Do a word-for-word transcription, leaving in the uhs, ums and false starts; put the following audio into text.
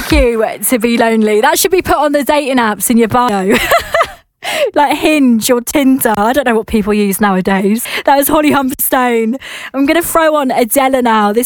make you to be lonely. That should be put on the dating apps in your bio. Like Hinge or Tinder. I don't know what people use nowadays. That was Holly Humberstone. I'm going to throw on Adele now. This